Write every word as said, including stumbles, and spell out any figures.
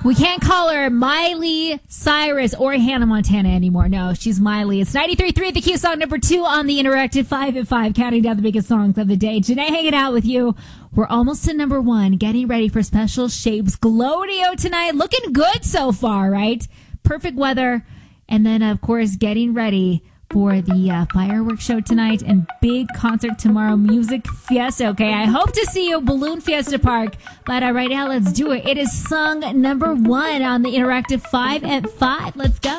We can't call her Miley Cyrus or Hannah Montana anymore. No, she's Miley. It's ninety-three point three, the Q song number two on the Interactive five at five, counting down the biggest songs of the day. Janae hanging out with you. We're almost to number one, getting ready for Special Shapes Glow-Dio tonight. Looking good so far, right? Perfect weather. And then, of course, getting ready for the uh, fireworks show tonight and big concert tomorrow, Music Fiesta. Okay, I hope to see you, Balloon Fiesta Park. But uh, right now, let's do it. It is song number one on the Interactive five at five. Let's go.